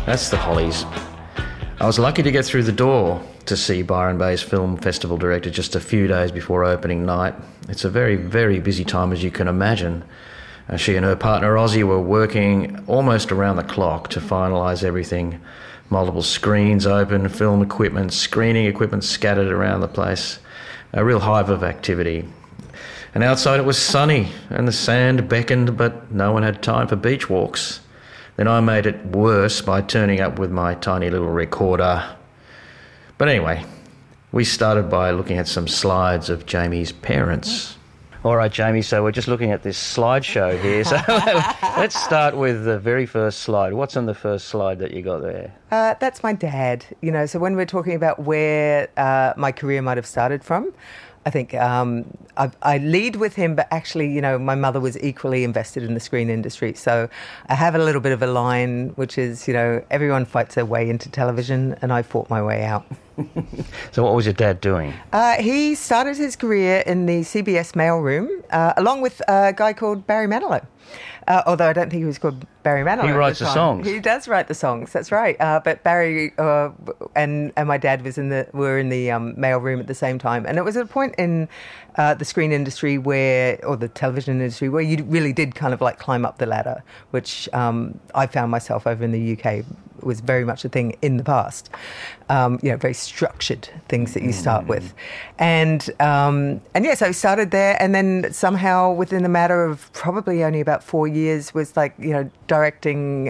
That's the Hollies. I was lucky to get through the door to see Byron Bay's Film Festival director just a few days before opening night. It's a very, very busy time, as you can imagine. She and her partner Ozzy were working almost around the clock to finalise everything. Multiple screens open, film equipment, screening equipment scattered around the place. A real hive of activity. And outside it was sunny and the sand beckoned, but no one had time for beach walks. Then I made it worse by turning up with my tiny little recorder. But anyway, we started by looking at some slides of Jamie's parents. All right, Jamie, so we're just looking at this slideshow here. So let's start with the very first slide. What's on the first slide that you got there? That's my dad. So when we're talking about where my career might have started from, I think I lead with him, but actually, my mother was equally invested in the screen industry. So I have a little bit of a line, which is, everyone fights their way into television, and I fought my way out. So what was your dad doing? He started his career in the CBS mailroom, along with a guy called Barry Manilow. Although I don't think he was called Barry Manilow. He writes the songs. He does write the songs. That's right. But Barry and my dad were in the mailroom at the same time, and it was at a point in the screen industry or the television industry where you really did kind of like climb up the ladder, which I found myself over in the UK was very much a thing in the past. Very structured things that you start with, and yes, I started there, and then somehow within a matter of probably only about 4 years was like directing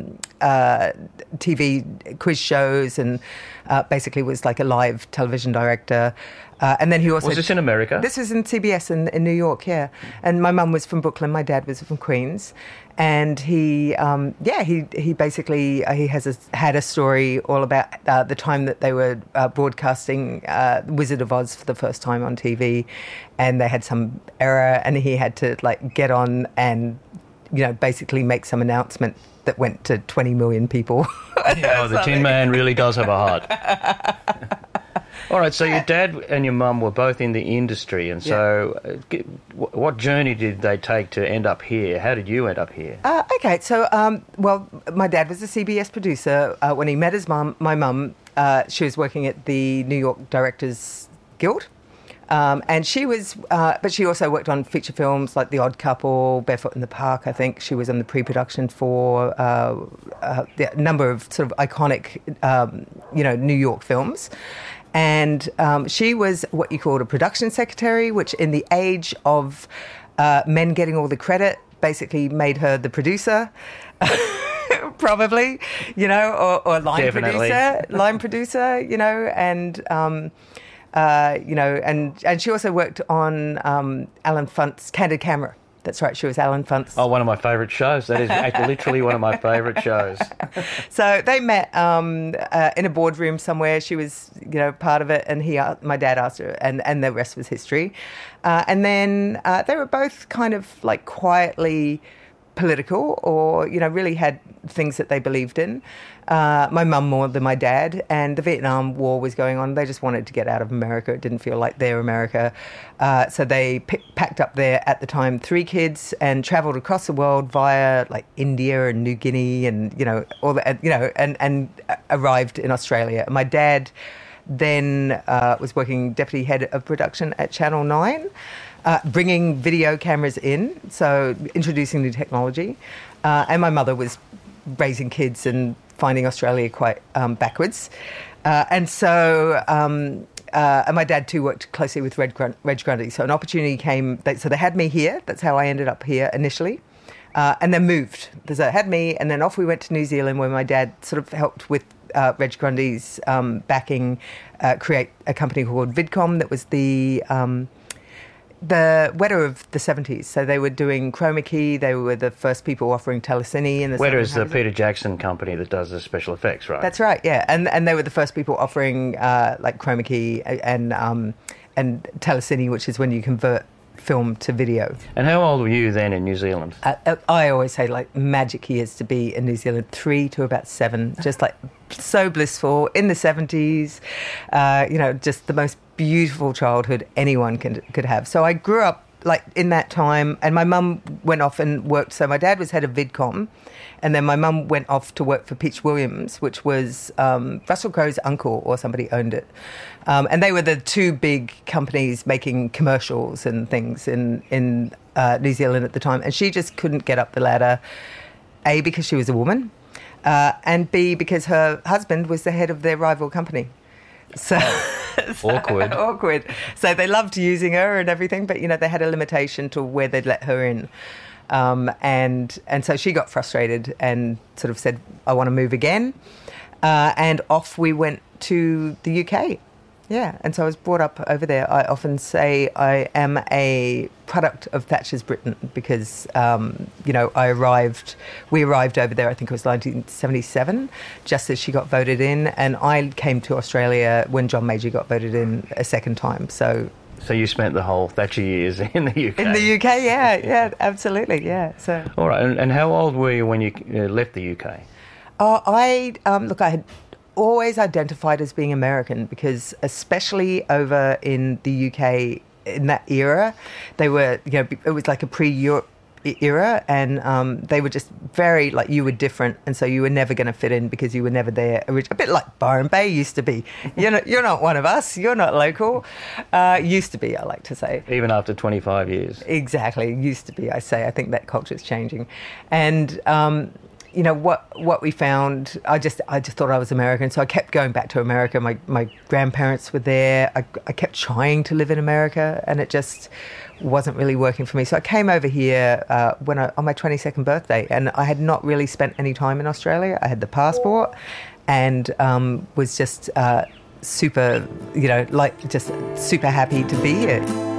TV quiz shows and basically was like a live television director. And then he also... Was this in America? This was in CBS in New York, yeah. And my mum was from Brooklyn, my dad was from Queens. And he basically had a story all about the time that they were broadcasting Wizard of Oz for the first time on TV, and they had some error, and he had to like get on and basically make some announcement that went to 20 million people. The Tin Man really does have a heart. All right, so your dad and your mum were both in the industry, and so what journey did they take to end up here? How did you end up here? Okay, so, my dad was a CBS producer. When he met my mum, she was working at the New York Directors Guild. And she was, but she also worked on feature films like The Odd Couple, Barefoot in the Park. I think she was on the pre-production for a number of sort of iconic, New York films. And she was what you called a production secretary, which in the age of men getting all the credit basically made her the producer. Probably, or line producer, and and she also worked on Alan Funt's Candid Camera. That's right, she was Alan Funt's. Oh, one of my favourite shows. That is literally one of my favourite shows. So they met in a boardroom somewhere. She was, part of it, and my dad asked her, and the rest was history. And then they were both kind of like quietly political, or really had things that they believed in. My mum more than my dad, and the Vietnam War was going on. They just wanted to get out of America. It didn't feel like their America, so they packed up their, at the time, 3 kids and travelled across the world via like India and New Guinea, and all that, and arrived in Australia. My dad then was working deputy head of production at Channel 9. Bringing video cameras in, so introducing new technology. And my mother was raising kids and finding Australia quite backwards. And my dad too worked closely with Reg Grundy. So an opportunity came, so they had me here. That's how I ended up here initially. And then moved. So they had me, and then off we went to New Zealand, where my dad sort of helped with Reg Grundy's backing, create a company called Vidcom that was the Weta of the 70s. So they were doing chroma key. They were the first people offering telecine. In the Weta is the Peter Jackson company that does the special effects, right? That's right, yeah. And they were the first people offering like chroma key and telecine, which is when you convert film to video. And how old were you then in New Zealand? I always say like magic years to be in New Zealand, 3 to about 7, just like so blissful in the 70s, just the most beautiful childhood anyone could have. So I grew up like in that time, and my mum went off and worked. So my dad was head of VidCom, and then my mum went off to work for Pitch Williams, which was Russell Crowe's uncle or somebody owned it. And they were the two big companies making commercials and things in New Zealand at the time. And she just couldn't get up the ladder, A, because she was a woman, and B, because her husband was the head of their rival company. So awkward. Awkward. So they loved using her and everything, but, you know, they had a limitation to where they'd let her in. And so she got frustrated and sort of said, I want to move again. And off we went to the UK. Yeah, and so I was brought up over there. I often say I am a product of Thatcher's Britain because, you know, we arrived over there, I think it was 1977, just as she got voted in, and I came to Australia when John Major got voted in a second time, so... So you spent the whole Thatcher years in the UK? In the UK, yeah, absolutely, yeah. So. All right, and how old were you when you left the UK? I had always identified as being American because especially over in the UK in that era, they were, you know, it was like a pre-Europe era, and they were just very, like, you were different, and so you were never going to fit in because you were never there. A bit like Byron Bay used to be. You're not one of us. You're not local. Used to be, I like to say. Even after 25 years. Exactly. Used to be, I say. I think that culture's changing. And... you know, what we found, I just thought I was American, so I kept going back to America. My grandparents were there. I kept trying to live in America, and it just wasn't really working for me. So I came over here on my 22nd birthday, and I had not really spent any time in Australia. I had the passport and was just super, you know, like just super happy to be here.